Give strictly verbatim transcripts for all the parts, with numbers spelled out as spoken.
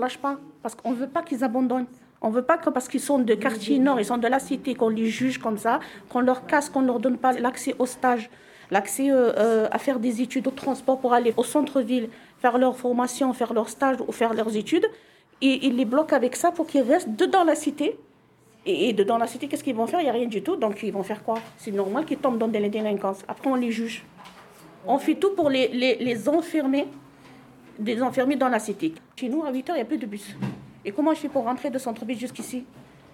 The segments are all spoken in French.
lâche pas, parce qu'on ne veut pas qu'ils abandonnent. On ne veut pas que parce qu'ils sont de quartier nord, ils sont de la cité, qu'on les juge comme ça, qu'on leur casse, qu'on ne leur donne pas l'accès au stage, l'accès euh, euh, à faire des études au transport pour aller au centre-ville, faire leur formation, faire leur stage ou faire leurs études. Et ils les bloquent avec ça pour qu'ils restent dedans la cité. Et, et dedans la cité, qu'est-ce qu'ils vont faire? Il n'y a rien du tout. Donc ils vont faire quoi? C'est normal qu'ils tombent dans des délinquances. Après, on les juge. On fait tout pour les, les, les enfermer, les enfermer dans la cité. Chez nous, à huit heures, il n'y a plus de bus. Et comment je fais pour rentrer de centre-ville jusqu'ici?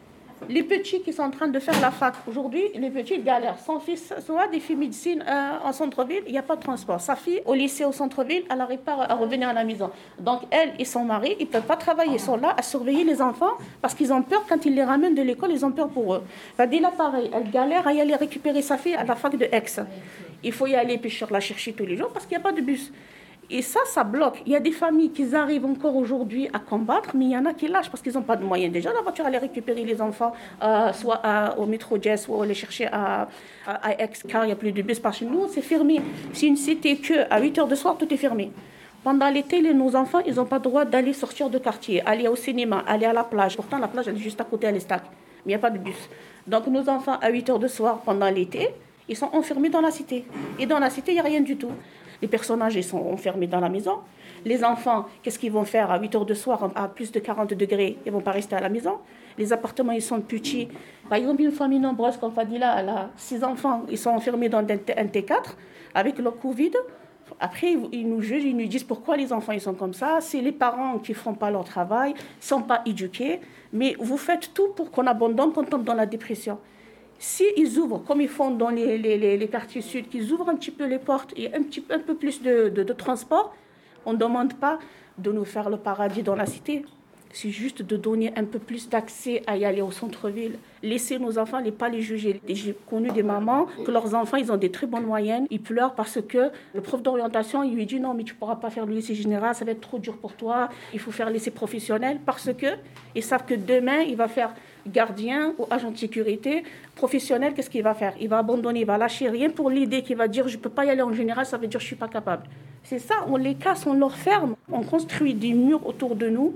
Les petits qui sont en train de faire la fac, aujourd'hui, les petits galèrent. Son fils, soit des filles médecine euh, en centre-ville, il n'y a pas de transport. Sa fille, au lycée, au centre-ville, elle n'arrive pas à revenir à la maison. Donc, elle et son mari, ils ne peuvent pas travailler. Ils sont là à surveiller les enfants parce qu'ils ont peur, quand ils les ramènent de l'école, ils ont peur pour eux. Enfin, dès là, pareil, elle galère à y aller récupérer sa fille à la fac de Aix. Il faut y aller, puis la chercher tous les jours parce qu'il n'y a pas de bus. Et ça, ça bloque. Il y a des familles qui arrivent encore aujourd'hui à combattre, mais il y en a qui lâchent parce qu'ils n'ont pas de moyens. Déjà, la voiture, aller récupérer les enfants, euh, soit à, au métro Jess, ou les chercher à, à, à Aix, car il n'y a plus de bus. Parce que nous, c'est fermé. C'est une cité qu'à huit heures du soir, tout est fermé. Pendant l'été, les, nos enfants, ils n'ont pas le droit d'aller sortir de quartier, aller au cinéma, aller à la plage. Pourtant, la plage, elle est juste à côté, à l'Estac. Mais il n'y a pas de bus. Donc, nos enfants, à huit heures du soir, pendant l'été, ils sont enfermés dans la cité. Et dans la cité, il n'y a rien du tout. Les personnages, ils sont enfermés dans la maison. Les enfants, qu'est-ce qu'ils vont faire à huit heures du soir, à plus de quarante degrés? Ils ne vont pas rester à la maison. Les appartements, ils sont petits. Par exemple, une famille nombreuse, comme Fadila, elle a six enfants, ils sont enfermés dans un T quatre avec le Covid. Après, ils nous jugent, ils nous disent pourquoi les enfants ils sont comme ça. C'est les parents qui ne font pas leur travail, ils ne sont pas éduqués. Mais vous faites tout pour qu'on abandonne, qu'on tombe dans la dépression. Si ils ouvrent, comme ils font dans les, les, les, les quartiers sud, qu'ils ouvrent un petit peu les portes et un, petit, un peu plus de, de, de transport, on ne demande pas de nous faire le paradis dans la cité. C'est juste de donner un peu plus d'accès à y aller au centre-ville. Laisser nos enfants, ne pas les juger. J'ai connu des mamans que leurs enfants, ils ont des très bonnes moyennes. Ils pleurent parce que le prof d'orientation, il lui dit non, mais tu ne pourras pas faire le lycée général, ça va être trop dur pour toi. Il faut faire le lycée professionnel parce qu'ils savent que demain, il va faire gardien ou agent de sécurité professionnel. Qu'est-ce qu'il va faire? Il va abandonner, il va lâcher rien pour l'idée qu'il va dire je ne peux pas y aller en général, ça veut dire je ne suis pas capable. C'est ça, on les casse, on leur ferme. On construit des murs autour de nous.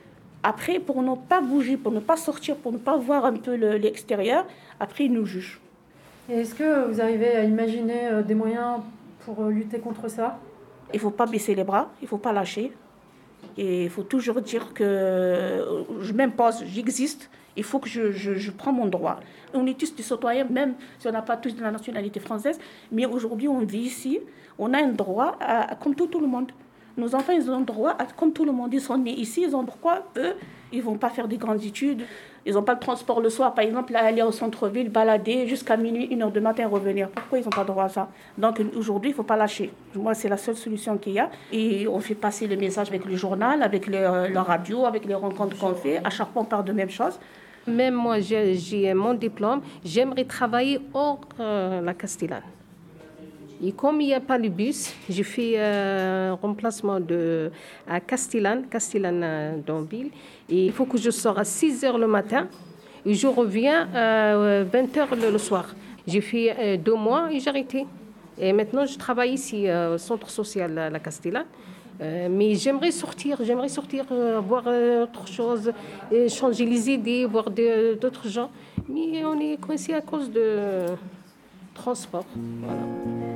Après, pour ne pas bouger, pour ne pas sortir, pour ne pas voir un peu le, l'extérieur, après, ils nous jugent. Et est-ce que vous arrivez à imaginer des moyens pour lutter contre ça? Il ne faut pas baisser les bras, il ne faut pas lâcher. Et il faut toujours dire que je m'impose, j'existe, il faut que je, je, je prends mon droit. On est tous des citoyens, même si on n'a pas tous de la nationalité française, mais aujourd'hui, on vit ici, on a un droit à, à, comme tout, tout le monde. Nos enfants, ils ont droit, à, comme tout le monde, ils sont nés ici, ils ont droit, eux, ils ne vont pas faire des grandes études, ils n'ont pas de transport le soir, par exemple, là, aller au centre-ville, balader jusqu'à minuit, une heure du matin, revenir. Pourquoi ils n'ont pas droit à ça? Donc aujourd'hui, il ne faut pas lâcher. Moi, c'est la seule solution qu'il y a. Et on fait passer le message avec le journal, avec le, la radio, avec les rencontres qu'on fait. À chaque fois, on parle de même chose. Même moi, j'ai, j'ai mon diplôme, j'aimerais travailler hors euh, la Castellane. Et comme il n'y a pas de bus, j'ai fait un euh, remplacement de, à Castellane, Castellane dans ville. Et il faut que je sorte à six heures le matin et je reviens à vingt heures le, le soir. J'ai fait euh, deux mois et j'ai arrêté. Et maintenant, je travaille ici euh, au centre social à la Castellane. Euh, mais j'aimerais sortir, j'aimerais sortir, euh, voir euh, autre chose, euh, changer les idées, voir de, d'autres gens. Mais on est coincé à cause de transport. Voilà.